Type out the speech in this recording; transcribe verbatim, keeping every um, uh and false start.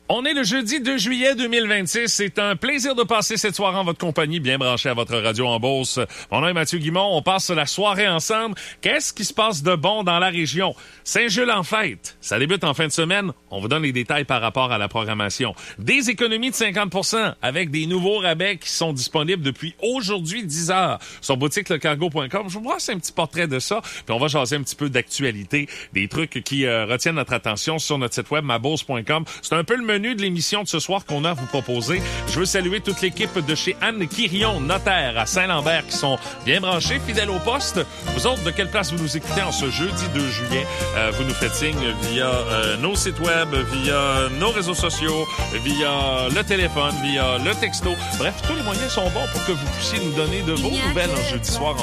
On est le jeudi deux juillet deux mille vingt-six. C'est un plaisir de passer cette soirée en votre compagnie, bien branché à votre radio en Beauce. Mon nom est Mathieu Guimond. On passe la soirée ensemble. Qu'est-ce qui se passe de bon dans la région? Saint-Jules en fête. Ça débute en fin de semaine. On vous donne les détails par rapport à la programmation. Des économies de cinquante pour cent avec des nouveaux rabais qui sont disponibles depuis aujourd'hui dix heures sur boutique le cargo point com. Je vous vois, c'est un petit portrait de ça. Puis on va jaser un petit peu d'actualité, des trucs qui euh, retiennent notre attention sur notre site web ma beauce point com. C'est un peu le menu de l'émission de ce soir qu'on a à vous proposer. Je veux saluer toute l'équipe de chez Anne Quirion, notaire à Saint-Lambert, qui sont bien branchés, fidèles au poste. Vous autres, de quelle place vous nous écoutez en ce jeudi deux juillet? Euh, vous nous faites signe via euh, nos sites web, via nos réseaux sociaux, via le téléphone, via le texto. Bref, tous les moyens sont bons pour que vous puissiez nous donner de vos nouvelles en jeudi soir.